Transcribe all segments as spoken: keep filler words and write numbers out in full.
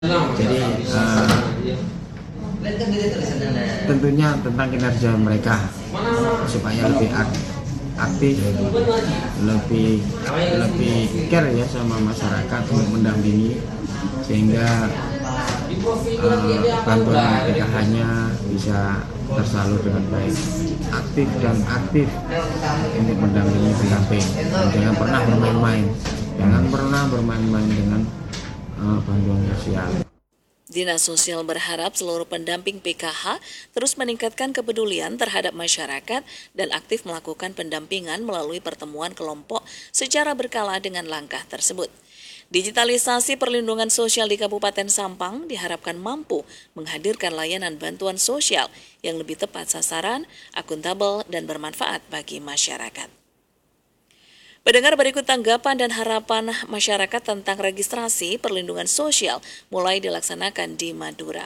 Jadi uh, tentunya tentang kinerja mereka supaya lebih aktif, lebih lebih care ya sama masyarakat untuk mendampingi sehingga uh, bantuan P K H-nya bisa tersalur dengan baik, aktif dan aktif untuk mendampingi pendamping. Dan jangan pernah bermain-main, jangan pernah bermain-main dengan uh, bantuan sosial. Dinas Sosial berharap seluruh pendamping P K H terus meningkatkan kepedulian terhadap masyarakat dan aktif melakukan pendampingan melalui pertemuan kelompok secara berkala dengan langkah tersebut. Digitalisasi perlindungan sosial di Kabupaten Sampang diharapkan mampu menghadirkan layanan bantuan sosial yang lebih tepat sasaran, akuntabel, dan bermanfaat bagi masyarakat. Pendengar, berikut tanggapan dan harapan masyarakat tentang registrasi perlindungan sosial mulai dilaksanakan di Madura.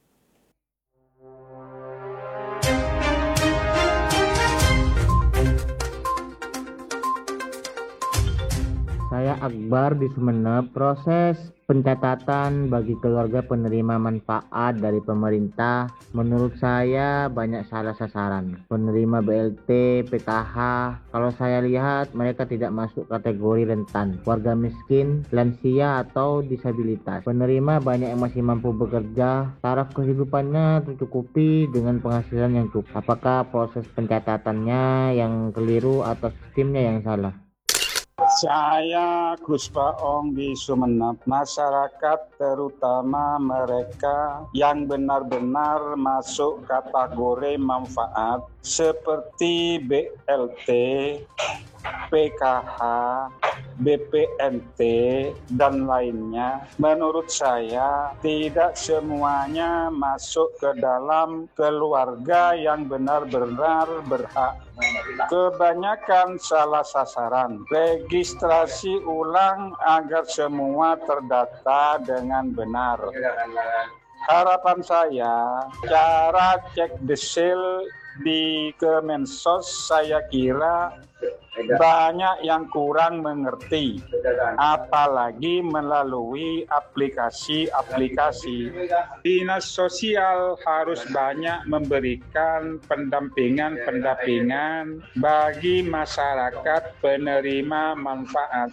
Saya Akbar di Sumeneb. Proses pencatatan bagi keluarga penerima manfaat dari pemerintah menurut saya banyak salah sasaran. Penerima B L T, P K H, kalau saya lihat mereka tidak masuk kategori rentan, warga miskin, lansia atau disabilitas. Penerima banyak yang masih mampu bekerja, taraf kehidupannya tercukupi dengan penghasilan yang cukup. Apakah proses pencatatannya yang keliru atau sistemnya yang salah? Saya Gus Baong di Sumeneb. Masyarakat terutama mereka yang benar-benar masuk kategori manfaat seperti B L T, P K H, B P N T, dan lainnya, menurut saya tidak semuanya masuk ke dalam keluarga yang benar-benar berhak. Kebanyakan salah sasaran. Registrasi ulang agar semua terdata dengan benar. Harapan saya, cara cek desil di Kemensos saya kira banyak yang kurang mengerti, apalagi melalui aplikasi-aplikasi. Dinas sosial harus banyak memberikan pendampingan-pendampingan bagi masyarakat penerima manfaat.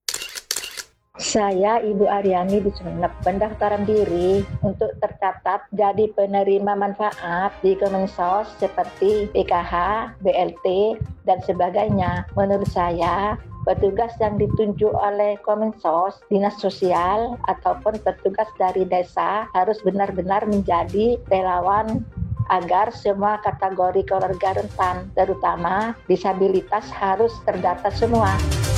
Saya Ibu Aryani di Sumeneb. Pendaftaran diri untuk tercatat jadi penerima manfaat di Kemensos seperti P K H, B L T, dan sebagainya. Menurut saya, petugas yang ditunjuk oleh Kemensos, Dinas Sosial, ataupun petugas dari desa harus benar-benar menjadi relawan agar semua kategori keluarga rentan, terutama disabilitas, harus terdata semua.